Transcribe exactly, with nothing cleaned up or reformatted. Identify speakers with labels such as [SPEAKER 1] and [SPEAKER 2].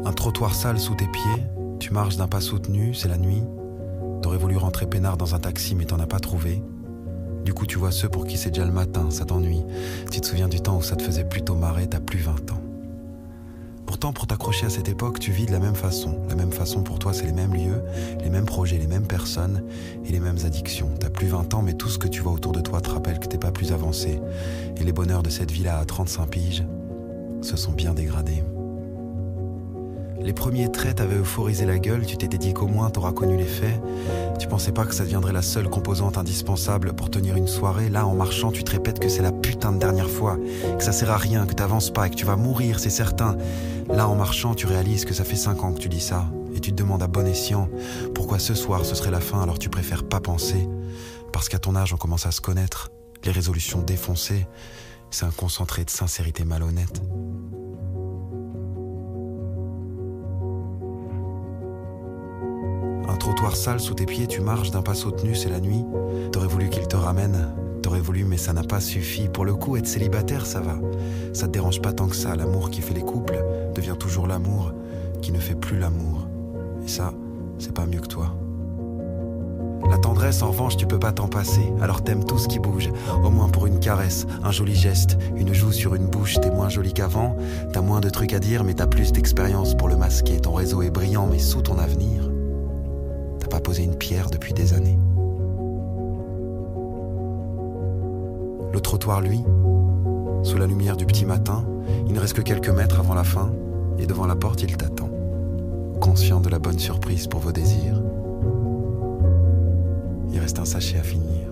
[SPEAKER 1] Un trottoir sale sous tes pieds, tu marches d'un pas soutenu, c'est la nuit. T'aurais voulu rentrer peinard dans un taxi mais t'en as pas trouvé. Du coup tu vois ceux pour qui c'est déjà le matin, ça t'ennuie. Tu te souviens du temps où ça te faisait plutôt marrer, t'as plus vingt ans. Pourtant pour t'accrocher à cette époque, tu vis de la même façon. La même façon pour toi, c'est les mêmes lieux, les mêmes projets, les mêmes personnes et les mêmes addictions. T'as plus vingt ans mais tout ce que tu vois autour de toi te rappelle que t'es pas plus avancé. Et les bonheurs de cette vie-là à trente-cinq piges se sont bien dégradés. Les premiers traits t'avaient euphorisé la gueule, tu t'étais dit qu'au moins t'auras connu les faits. Tu pensais pas que ça deviendrait la seule composante indispensable pour tenir une soirée. Là, en marchant, tu te répètes que c'est la putain de dernière fois, que ça sert à rien, que t'avances pas et que tu vas mourir, c'est certain. Là, en marchant, tu réalises que ça fait cinq ans que tu dis ça. Et tu te demandes à bon escient pourquoi ce soir ce serait la fin, alors tu préfères pas penser. Parce qu'à ton âge, on commence à se connaître. Les résolutions défoncées, c'est un concentré de sincérité malhonnête. Un trottoir sale sous tes pieds, tu marches d'un pas soutenu, c'est la nuit. T'aurais voulu qu'il te ramène, t'aurais voulu mais ça n'a pas suffi. Pour le coup, être célibataire, ça va. Ça te dérange pas tant que ça. L'amour qui fait les couples devient toujours l'amour qui ne fait plus l'amour. Et ça, c'est pas mieux que toi. La tendresse, en revanche, tu peux pas t'en passer. Alors t'aimes tout ce qui bouge, au moins pour une caresse, un joli geste, une joue sur une bouche. T'es moins jolie qu'avant, t'as moins de trucs à dire, mais t'as plus d'expérience pour le masquer. Ton réseau est brillant, mais sous ton avenir, t'as pas posé une pierre depuis des années. Le trottoir, lui, sous la lumière du petit matin, il ne reste que quelques mètres avant la fin, et devant la porte, il t'attend, conscient de la bonne surprise pour vos désirs. Il reste un sachet à finir.